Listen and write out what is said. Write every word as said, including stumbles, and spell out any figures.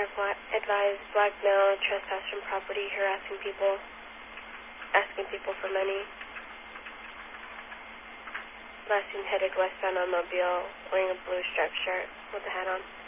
advised black male, trespass from property, harassing people, asking people for money. Last seen headed westbound on Mobile, wearing a blue striped shirt with a hat on.